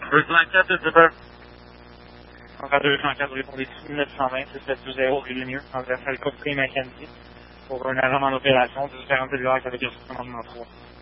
204 de Zipper. Donc, à 204, répondez 920, 6720, rue Lemieux, en vers Falcoff et Mackenzie, pour un agent en opération, 1040 avec le commandement 3.